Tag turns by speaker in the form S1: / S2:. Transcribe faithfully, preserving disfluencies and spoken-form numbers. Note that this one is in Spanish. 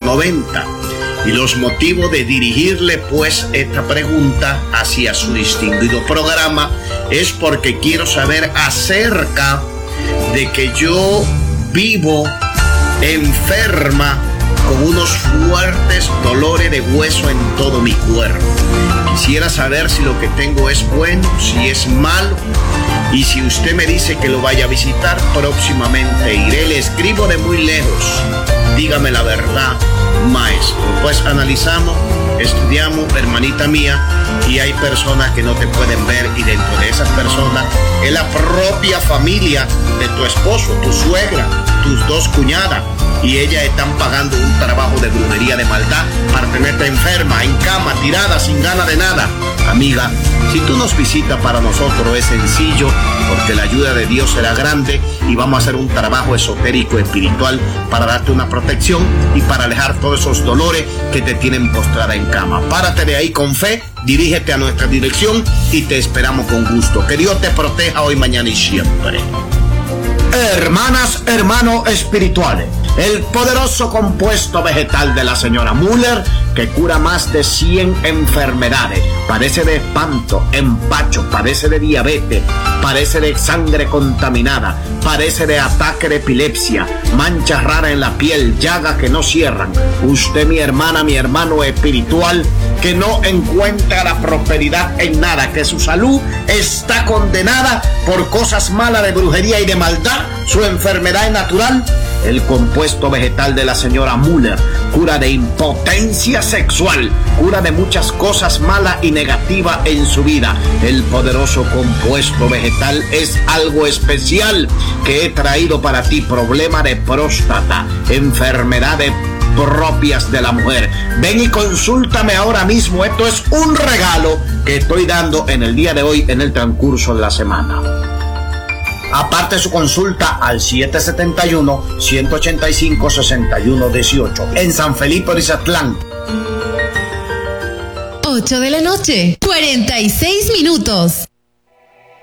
S1: noventa. Y los motivos de dirigirle pues esta pregunta hacia su distinguido programa es porque quiero saber acerca de que yo vivo enferma con unos fuertes dolores de hueso en todo mi cuerpo. Quisiera saber si lo que tengo es bueno, si es malo, y si usted me dice que lo vaya a visitar, próximamente iré. Le escribo de muy lejos. Dígame la verdad, maestro. Pues analizamos, estudiamos, hermanita mía, y hay personas que no te pueden ver, y dentro de esas personas es la propia familia de tu esposo, tu suegra, tus dos cuñadas, y ellas están pagando un trabajo de brujería, de maldad, para tenerte enferma, en cama, tirada, sin ganas de nada. Amiga, si tú nos visitas, para nosotros es sencillo, porque la ayuda de Dios será grande y vamos a hacer un trabajo esotérico, espiritual, para darte una protección y para alejar todos esos dolores que te tienen postrada en cama. Párate de ahí con fe, dirígete a nuestra dirección y te esperamos con gusto. Que Dios te proteja hoy, mañana y siempre. Hermanas, hermanos espirituales, el poderoso compuesto vegetal de la señora Müller, que cura más de cien enfermedades. Padece de espanto, empacho, padece de diabetes, padece de sangre contaminada, padece de ataque de epilepsia, manchas raras en la piel, llagas que no cierran. Usted, mi hermana, mi hermano espiritual, que no encuentra la prosperidad en nada, que su salud está condenada por cosas malas de brujería y de maldad, su enfermedad es natural. El compuesto vegetal de la señora Müller cura de impotencia sexual, cura de muchas cosas malas y negativas en su vida. El poderoso compuesto vegetal es algo especial que he traído para ti. Problema de próstata, enfermedades propias de la mujer. Ven y consúltame ahora mismo. Esto es un regalo que estoy dando en el día de hoy, en el transcurso de la semana. Aparte su consulta al siete siete uno, uno ocho cinco, seis uno uno ocho en San Felipe Orizatlán.
S2: ocho de la noche, cuarenta y seis minutos.